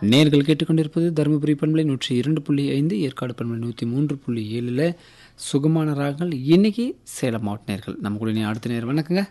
நேர்கள் கேட்டுக்கொண்டிருப்பது தருமபுரி பண்பலை 102.5, ஏற்காடு பண்பலை 103.7 சுகமான ராகங்கள். இன்னைக்கு சேலம் மாவட்ட நேர்கள் நம்ம கூட அடுத்த நேரம். வணக்கங்க,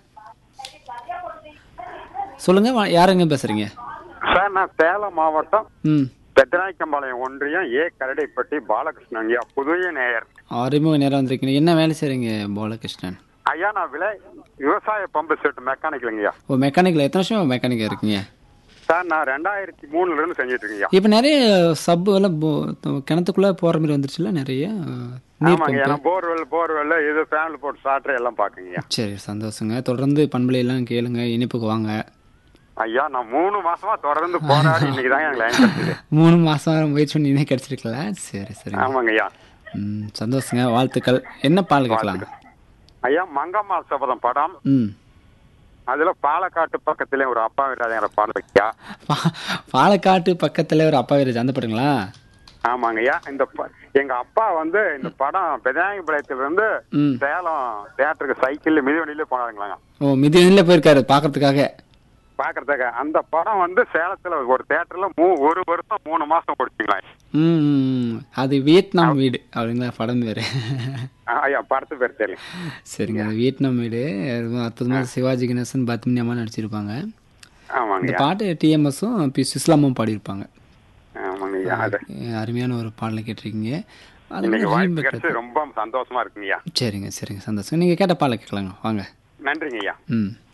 சொல்லுங்க. யாருங்க பேசுறீங்க? சார், நான் சேலம் மாவட்டம் ம் பெத்தநாயக்கம்பாளையம் ஒன்றியம் கரடைப்பட்டி பாலகிருஷ்ணன் ஐயா, புதிய நேயர். அறிமுக நேரம் வந்திருக்கீங்க. என்ன வேலை செய்றீங்க பாலகிருஷ்ணன்? ஐயா, நான் விவசாய பம்பு செட் மெக்கானிக்கலுங்கய்யா. ஓ, மெக்கானிக்கல். எத்தனை வருஷம் மெக்கானிக்கா இருக்கீங்க? சார், நான் 2003 இருந்து செஞ்சுட்டு இருக்கேன். இப்போ நிறைய சப்பு எல்லாம் கிணத்துக்குள்ள போற மாதிரி வந்துருச்சுல நிறைய நீர் ஆமாங்க, பம்பு. நான் போர்வெல் இது ஃபேமிலி போட்டு சாட்டர் எல்லாம் பாக்குங்க. சரி, சந்தோஷங்க. தொடர்ந்து பண்பலை எல்லாம் கேளுங்க, இனிப்புக்கு வாங்க. ஐயா, நான் 3 மாசமா தொடர்ந்து போராடி இன்னைக்கு தான் எனக்கு லைன் கிடைச்சது. 3 மாசம் முயற்சி பண்ணி கிடைச்சிருக்கல. சரி சரி. ஆமாங்க ஐயா. சந்தோஷங்க, வாழ்த்துக்கள். என்ன பால் கேட்கலாம் ஐயா? மங்கம்மாள் சபதம் படம். அதுல பாலக்காட்டு பக்கத்திலே ஒரு அப்பா வீராஜங்கிற பாடல் வைக்கா. பாலக்காட்டு பக்கத்துல ஒரு அப்பா வீராஜ், அந்த படங்களா? ஆமாங்க ஐயா. எங்க அப்பா இந்த படம் பெதாயபாளையத்துல இருந்து சேலம் தியேட்டருக்கு சைக்கிள் மிதிவண்டியில போனாருங்களாங்க. ஓ, மிதிவண்டியில போயிருக்காரு பாக்குறதுக்காக. அந்த படம் சேலத்துல ஒரு தியேட்டர்ல 1 வருஷம் 3 மாசம் ஓடிச்சுங்களா. அது வியட்நாம் வீடு அப்படிங்களா படம் பேரு? ஐயா, படத்து பேர் தெரியும். சரிங்க, அது வியட்நாம் வீடு. அற்புதமா சிவாஜி கணேசன், பத்மினி அம்மா நடிச்சிருப்பாங்க. இந்த பாட்டு டிஎம்எஸும் பி சுஸ்லாமும் பாடியிருப்பாங்க. அருமையான ஒரு பாடலை கேட்டிருக்கீங்க. ரொம்ப சந்தோஷமா இருக்குங்கய்யா. சரிங்க சரிங்க, சந்தோஷம். நீங்க கேட்ட பாடலை கேட்கலாங்க, வாங்க. நன்றிங்க ஐயா.